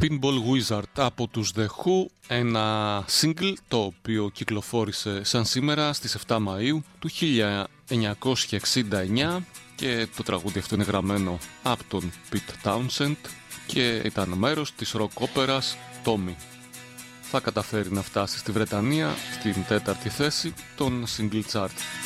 Pinball Wizard από τους The Who, ένα single το οποίο κυκλοφόρησε σαν σήμερα στις 7 Μαΐου του 1969 και το τραγούδι αυτό είναι γραμμένο από τον Pete Townshend και ήταν μέρος της rock όπερας Tommy. Θα καταφέρει να φτάσει στη Βρετανία στην 4η θέση των single chart.